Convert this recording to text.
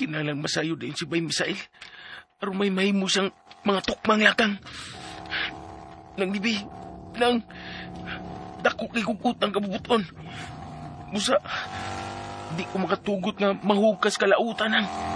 Kinalang masayo din si Bay Misael. Aron may mahimo siyang mga tukmang lakang. Nang Bibi, nang dako kay kukutang kabubuton. Musa, di ko makatugot nga mahugas kalautan ang.